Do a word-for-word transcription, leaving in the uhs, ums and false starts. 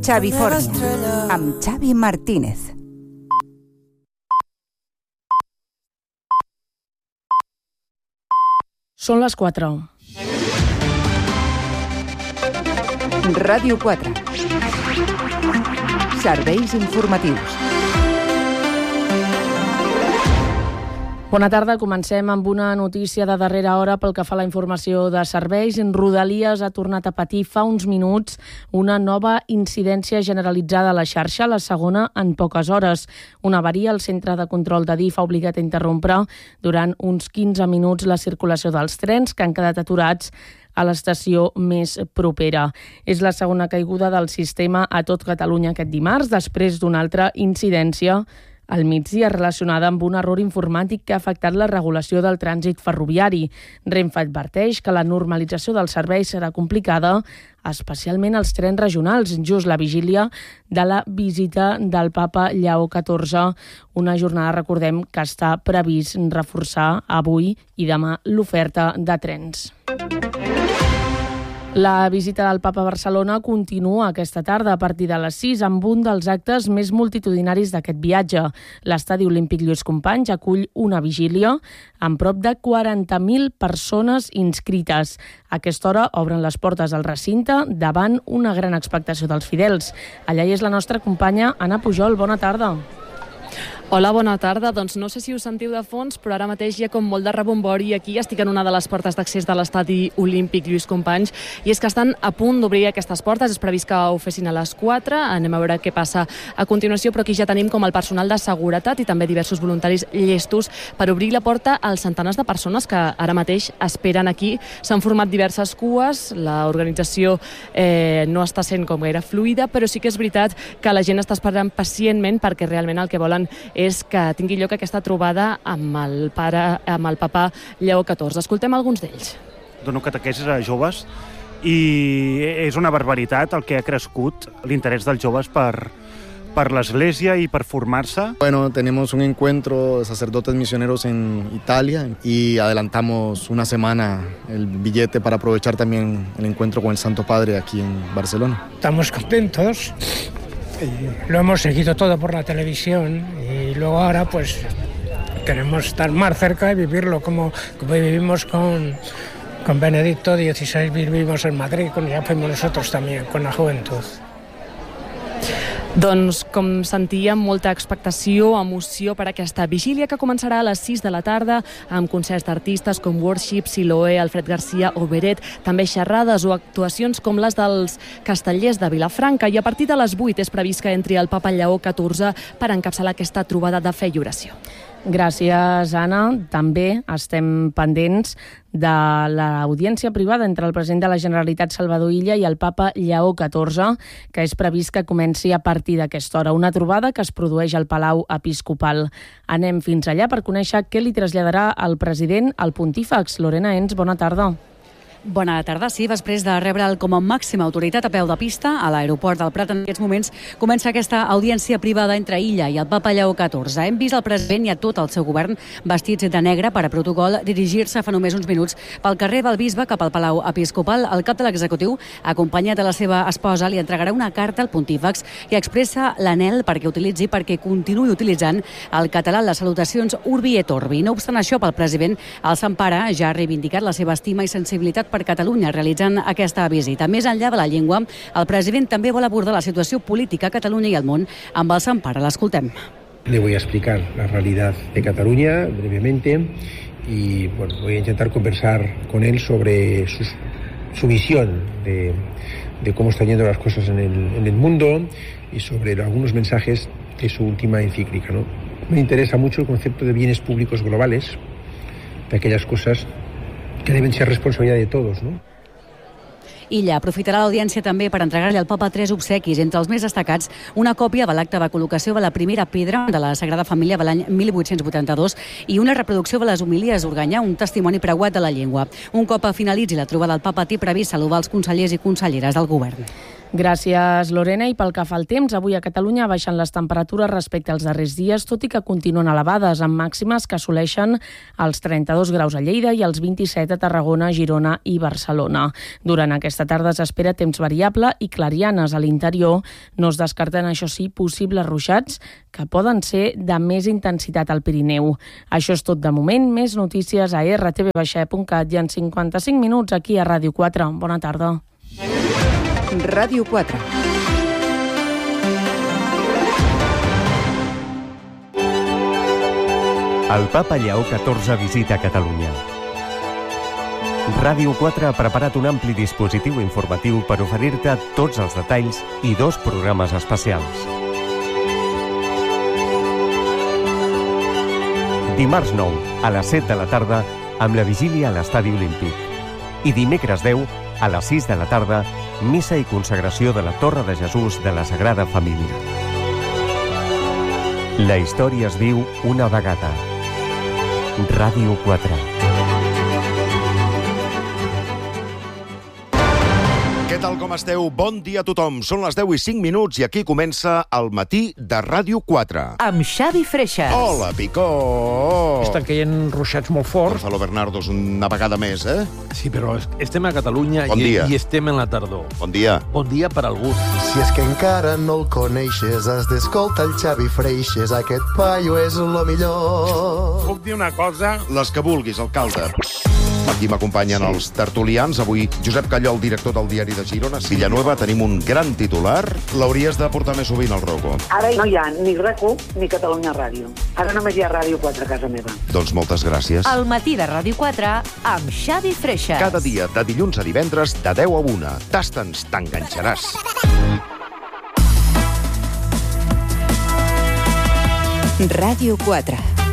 Xavi Forni, amb Xavi Martínez. Són les quatre. Ràdio quatre. Serveis informatius. Bona tarda, comencem amb una notícia de darrera hora pel que fa a la informació de serveis. Rodalies ha tornat a patir fa uns minuts una nova incidència generalitzada a la xarxa, la segona en poques hores. Una avaria al centre de control de D I F ha obligat a interrompre durant uns quinze minuts la circulació dels trens que han quedat aturats a l'estació més propera. És la segona caiguda del sistema a tot Catalunya aquest dimarts, després d'una altra incidència al migdia relacionada amb un error informàtic que ha afectat la regulació del trànsit ferroviari. Renfe adverteix que la normalització del servei serà complicada, especialment als trens regionals, just la vigília de la visita del papa Lleó catorze, una jornada, recordem, que està previst reforçar avui i demà l'oferta de trens. La visita del papa a Barcelona continua aquesta tarda a partir de les sis amb un dels actes més multitudinaris d'aquest viatge. L'Estadi Olímpic Lluís Companys acull una vigília amb prop de quaranta mil persones inscrites. A aquesta hora obren les portes del recinte davant una gran expectació dels fidels. Allà hi és la nostra companya Anna Pujol. Bona tarda. Hola, bona tarda. Doncs no sé si us sentiu de fons, però ara mateix hi ha com molt de rebombori aquí. Estic en una de les portes d'accés de l'Estadi Olímpic Lluís Companys i és que estan a punt d'obrir aquestes portes. És previst que ho fessin a les quatre. Anem a veure què passa a continuació, però aquí ja tenim com el personal de seguretat i també diversos voluntaris llestos per obrir la porta als centenars de persones que ara mateix esperen aquí. S'han format diverses cues, l'organització eh, no està sent com gaire fluida, però sí que és veritat que la gent està esperant pacientment perquè realment el que volen és que tingui lloc aquesta trobada amb el pare, amb el papa Lleó catorze. Escoltem alguns d'ells. Dono catequesis a joves i és una barbaritat el que ha crescut l'interès dels joves per, per l'Església i per formar-se. Bueno, tenemos un encuentro de sacerdotes misioneros en Italia y adelantamos una semana el billete para aprovechar también el encuentro con el Santo Padre aquí en Barcelona. Estamos contentos. Lo hemos seguido todo por la televisión y luego ahora pues queremos estar más cerca y vivirlo como, como vivimos con, con Benedicto dieciséis, vivimos en Madrid, con, ya fuimos nosotros también, con la juventud. Doncs, com sentíem, molta expectació, emoció per aquesta vigília que començarà a les sis de la tarda amb concerts d'artistes com Worship, Siloé, Alfred Garcia o Beret, també xerrades o actuacions com les dels Castellers de Vilafranca, i a partir de les vuit és previst que entri el papa Lleó catorze per encapçalar aquesta trobada de fe i oració. Gràcies, Anna. També estem pendents de l'audiència privada entre el president de la Generalitat, Salvador Illa, i el papa Lleó catorze, que és previst que comenci a partir d'aquesta hora. Una trobada que es produeix al Palau Episcopal. Anem fins allà per conèixer què li traslladarà el president al Pontífex. Lorena Ens, bona tarda. Bona tarda. Sí, després de rebre'l com a màxima autoritat a peu de pista a l'aeroport del Prat, en aquests moments comença aquesta audiència privada entre Illa i el papa Lleó catorze. Hem vist el president i a tot el seu govern vestits de negre per a protocol dirigir-se fa només uns minuts pel carrer del Bisbe cap al Palau Episcopal. El cap de l'executiu, acompanyat de la seva esposa, li entregarà una carta al Pontífex i expressa l'anhel perquè utilitzi perquè continuï utilitzant el català en les salutacions Urbi et Orbi. No obstant això, pel president, el Sant Pare ja ha reivindicat la seva estima i sensibilitat per Catalunya realitzant aquesta visita. Més enllà de la llengua, el president també vol abordar la situació política a Catalunya i al món amb el Sant Pare. L'escoltem. Le voy a explicar la realidad de Cataluña brevemente y bueno, voy a intentar conversar con él sobre su, su visión de, de cómo están yendo las cosas en el, en el mundo y sobre algunos mensajes de su última encíclica, ¿no? Me interesa mucho el concepto de bienes públicos globales, de aquellas cosas que deben ser responsabilidad de todos, ¿no? Illa aprofitarà l'audiència també per entregar-li al papa tres obsequis, entre els més destacats una còpia de l'acte de col·locació de la primera pedra de la Sagrada Família de l'any mil vuit-cents vuitanta-dos i una reproducció de les homilies d'Organyà, un testimoni preuat de la llengua. Un cop finalitzi la trobada, el papa té previst saludar els consellers i conselleres del govern. Gràcies, Lorena. I pel que fa al temps, avui a Catalunya baixen les temperatures respecte als darrers dies, tot i que continuen elevades, amb màximes que assoleixen els trenta-dos graus a Lleida i els vint-i-set a Tarragona, Girona i Barcelona. Durant aquesta tarda s'espera temps variable i clarianes a l'interior. No es descarten, això sí, possibles ruixats que poden ser de més intensitat al Pirineu. Això és tot de moment. Més notícies a erre te ve baixa e punt cat i en cinquanta-cinc minuts aquí a Ràdio quatre. Bona tarda. Ràdio quatre. El Papa Lleó catorze visita Catalunya. Ràdio quatre ha preparat un ampli dispositiu informatiu per oferir-te tots els detalls i dos programes especials. Dimarts nou, a les set de la tarda, amb la vigília a l'Estadi Olímpic. I dimecres deu, a les sis de la tarda, missa i consagració de la Torre de Jesús de la Sagrada Família. La història es viu una vegada. Ràdio quatre. Què tal, com esteu? Bon dia a tothom. Són les deu i cinc minuts i aquí comença el matí de Ràdio quatre. Amb Xavi Freixas. Hola, Picó! Estan caient ruixats molt forts. Gonzalo Bernardos, una vegada més, eh? Sí, però estem a Catalunya bon i, dia. i estem en la tardor. Bon dia. Bon dia per algú. Si és que encara no el coneixes, has d'escoltar el Xavi Freixas. Aquest paio és lo millor. Puc dir una cosa? Les que vulguis, alcalde. Aquí m'acompanyen sí. els tertulians. Avui, Josep Callol, director del Diari de Girona. Villanueva, tenim un gran titular. L'hauries de portar més sovint al Rocco. Ara no hi ha ni RAC1 ni Catalunya Ràdio. Ara només hi ha Ràdio quatre a casa meva. Doncs moltes gràcies. El matí de Ràdio quatre amb Xavi Freixas. Cada dia, de dilluns a divendres, de deu a una. Tasta'ns, t'enganxaràs. Ràdio quatre.